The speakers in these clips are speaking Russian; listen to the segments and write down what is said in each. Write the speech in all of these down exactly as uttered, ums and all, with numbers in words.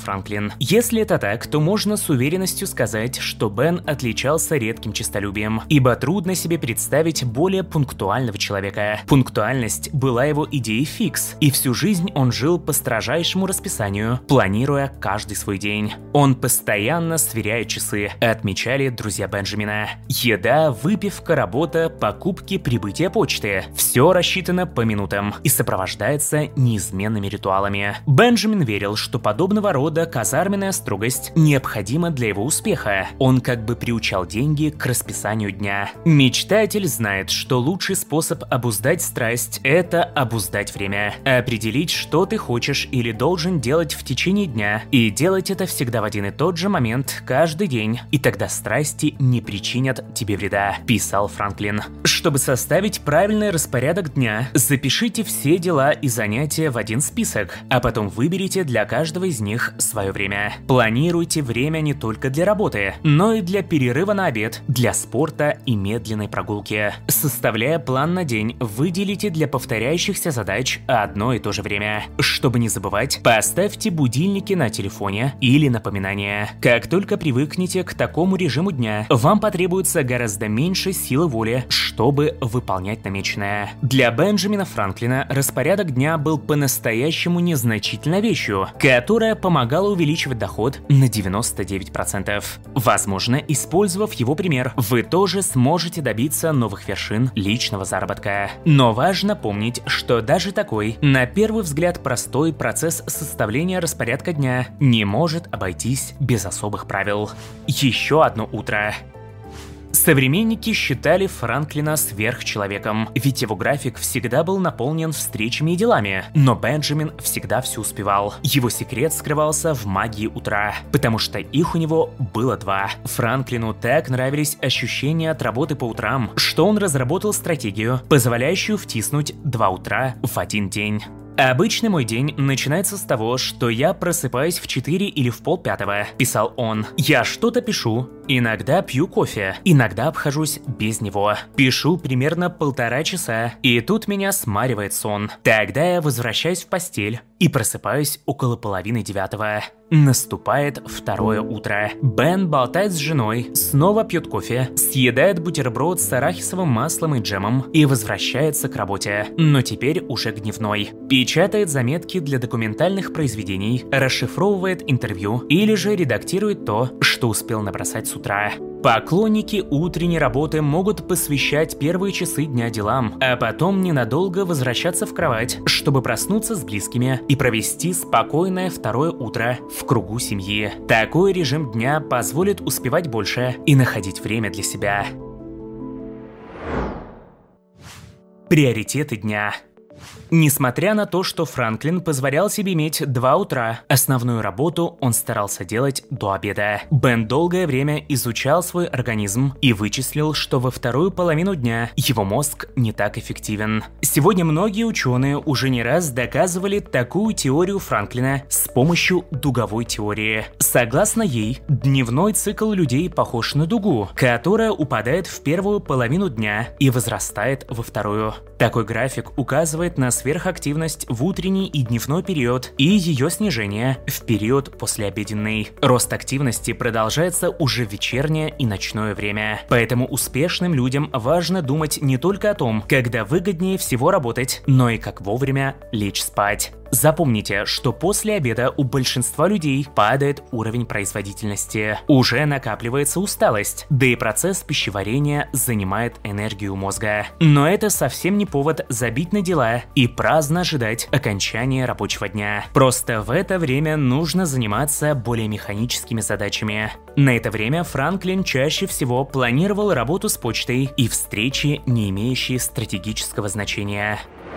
Франклин. Если это так, то можно с уверенностью сказать, что Бен отличался редким честолюбием, ибо трудно себе представить более пунктуального человека. Пунктуальность была его идеей фикс, и всю жизнь он жил по строжайшему расписанию, планируя каждый свой день. Он постоянно сверяет часы, отмечали друзья Бенджамина. Еда, выпивка, работа, покупки, прибытие почты – все рассчитано по минутам и сопровождается неизменными ритуалами. Бенджамин верил, что подобного рода казарменная строгость необходима для его успеха. Он как бы приучал деньги к расписанию дня. Мечтатель знает, что лучший способ обуздать страсть – это обуздать время. Определить, что ты хочешь или должен делать в течение дня, и делать это всегда в один и тот же момент, каждый день, и тогда страсти не причинят тебе вреда, писал Франклин. Чтобы составить правильный распорядок дня, запишите все дела и занятия в один список, а потом выберите для каждого из них свое время. Планируйте время не только для работы, но и для перерыва на обед, для спорта и медленной прогулки. Составляя план на день, выделите для повторяющихся задач одно и то же время. Чтобы не забывать, поставьте будильники на телефоне или напоминания. Как только привыкнете к такому режиму дня, вам потребуется гораздо меньше силы воли, чтобы выполнять намеченное. Для Бенджамина Франклина распорядок дня был по-настоящему незначительной вещью, которая помогала увеличивать доход на девяносто девять процентов. Возможно, использовав его пример, вы тоже сможете добиться новых вершин личного заработка. Но важно помнить, что даже такой, на первый взгляд, простой процесс составления распорядка дня не может обойтись без особых правил. Еще одно утро. Современники считали Франклина сверхчеловеком, ведь его график всегда был наполнен встречами и делами, но Бенджамин всегда все успевал. Его секрет скрывался в магии утра, потому что их у него было два. Франклину так нравились ощущения от работы по утрам, что он разработал стратегию, позволяющую втиснуть два утра в один день. «Обычный мой день начинается с того, что я просыпаюсь в четыре или в полпятого», – писал он. «Я что-то пишу, иногда пью кофе, иногда обхожусь без него. Пишу примерно полтора часа, и тут меня смаривает сон. Тогда я возвращаюсь в постель и просыпаюсь около половины девятого. Наступает второе утро. Бен болтает с женой, снова пьет кофе, съедает бутерброд с арахисовым маслом и джемом и возвращается к работе, но теперь уже к дневной. Печатает заметки для документальных произведений, расшифровывает интервью или же редактирует то, что успел набросать с утра. Поклонники утренней работы могут посвящать первые часы дня делам, а потом ненадолго возвращаться в кровать, чтобы проснуться с близкими и провести спокойное второе утро в кругу семьи. Такой режим дня позволит успевать больше и находить время для себя. Приоритеты дня. Несмотря на то, что Франклин позволял себе иметь два утра, основную работу он старался делать до обеда. Бен долгое время изучал свой организм и вычислил, что во вторую половину дня его мозг не так эффективен. Сегодня многие ученые уже не раз доказывали такую теорию Франклина с помощью дуговой теории. Согласно ей, дневной цикл людей похож на дугу, которая упадает в первую половину дня и возрастает во вторую. Такой график указывает на сверхактивность в утренний и дневной период и ее снижение в период послеобеденный. Рост активности продолжается уже в вечернее и ночное время. Поэтому успешным людям важно думать не только о том, когда выгоднее всего работать, но и как вовремя лечь спать. Запомните, что после обеда у большинства людей падает уровень производительности. Уже накапливается усталость, да и процесс пищеварения занимает энергию мозга. Но это совсем не повод забить на дела и праздно ожидать окончания рабочего дня. Просто в это время нужно заниматься более механическими задачами. На это время Франклин чаще всего планировал работу с почтой и встречи, не имеющие стратегического значения.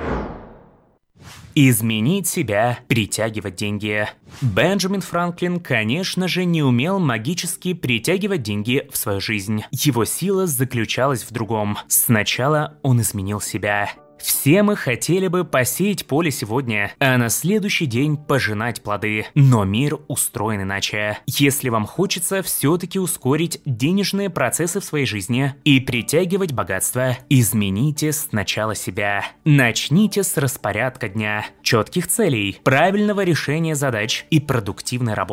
Изменить себя, притягивать деньги. Бенджамин Франклин, конечно же, не умел магически притягивать деньги в свою жизнь. Его сила заключалась в другом. Сначала он изменил себя. Все мы хотели бы посеять поле сегодня, а на следующий день пожинать плоды. Но мир устроен иначе. Если вам хочется все-таки ускорить денежные процессы в своей жизни и притягивать богатство, измените сначала себя. Начните с распорядка дня, четких целей, правильного решения задач и продуктивной работы.